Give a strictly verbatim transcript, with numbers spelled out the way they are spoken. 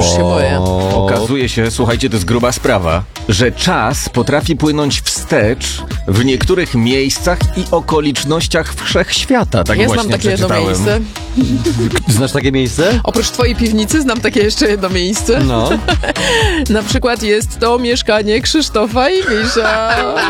Już się boję. Okazuje się, słuchajcie, to jest gruba sprawa, że czas potrafi płynąć wstecz w niektórych miejscach i okolicznościach wszechświata. Tak Ja właśnie znam takie jedno przeczytałem. miejsce. Znasz takie miejsce? Oprócz twojej piwnicy znam takie jeszcze jedno miejsce. No. Na przykład jest to mieszkanie Krzysztofa i Misia.